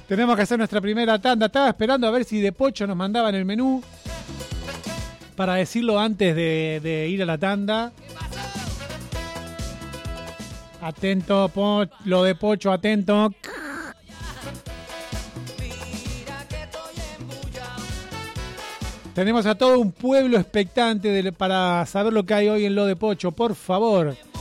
Tenemos que hacer nuestra primera tanda. Estaba esperando a ver si de Pocho nos mandaban el menú para decirlo antes de ir a la tanda. Atento, lo de Pocho, atento. Tenemos a todo un pueblo expectante para saber lo que hay hoy en lo de Pocho. Por favor.